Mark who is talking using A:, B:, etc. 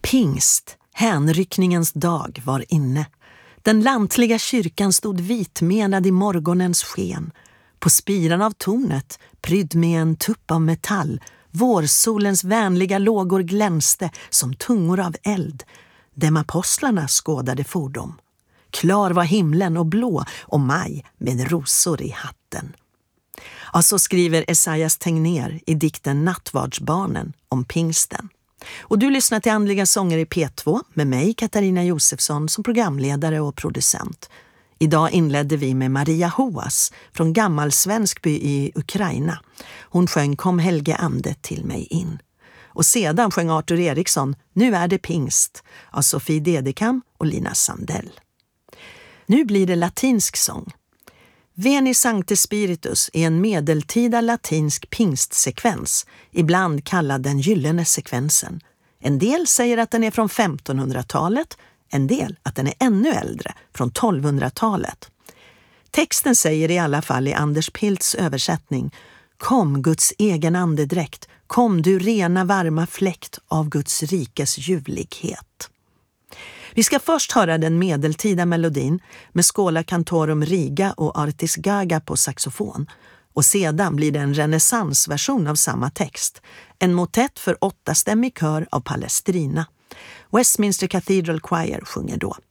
A: Pingst, hänryckningens dag, var inne. Den lantliga kyrkan stod vitmenad i morgonens sken. På spiran av tornet, prydd med en tupp av metall, vårsolens vänliga lågor glänste som tungor av eld. Dem apostlarna skådade fordom. Klar var himlen och blå och maj med rosor i hatten. Ja, så skriver Esaias Tegnér i dikten Nattvardsbarnen om pingsten. Och du lyssnar till Andliga sånger i P2 med mig, Katarina Josefsson, som programledare och producent. Idag inledde vi med Maria Hoas från Gammalsvenskby i Ukraina. Hon sjöng Kom Helge Ande till mig in. Och sedan sjöng Arthur Eriksson Nu är det pingst av Sofie Dedekam och Lina Sandell. Nu blir det latinsk sång. Veni Sancte Spiritus är en medeltida latinsk pingstsekvens, ibland kallad den gyllene sekvensen. En del säger att den är från 1500-talet, en del att den är ännu äldre, från 1200-talet. Texten säger i alla fall i Anders Pilts översättning: Kom Guds egen andedräkt, kom du rena varma fläkt av Guds rikes ljuvlighet. Vi ska först höra den medeltida melodin med Schola Cantorum Riga och Artis Gaga på saxofon. Och sedan blir det en renässansversion av samma text. En motett för 8-stämmig kör av Palestrina. Westminster Cathedral Choir sjunger då.